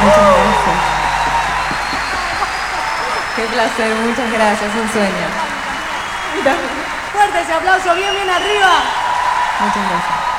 Muchas gracias. Qué placer, muchas gracias, un sueño. Fuerte ese aplauso, bien, bien arriba. Muchas gracias.